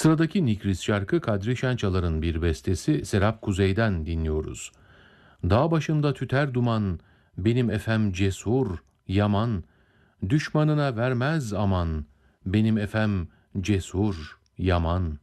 Sıradaki Nikris şarkı Kadri Şençalar'ın bir bestesi, Serap Kuzey'den dinliyoruz. Dağ başında tüter duman, benim efem cesur, yaman, düşmanına vermez aman, benim efem cesur, yaman.